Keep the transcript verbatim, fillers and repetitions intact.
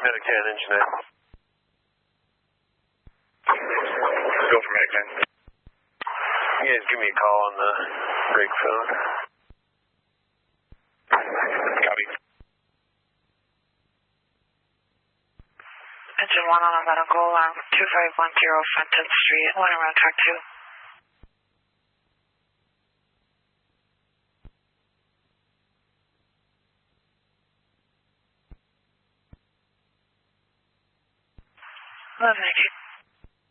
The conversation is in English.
Medic ten, engine eight. Go for Medic ten. You guys give me a call on the rig phone. Copy. Engine one on a medical alarm, two five one zero Fenton Street, one around track two. eleven nineteen.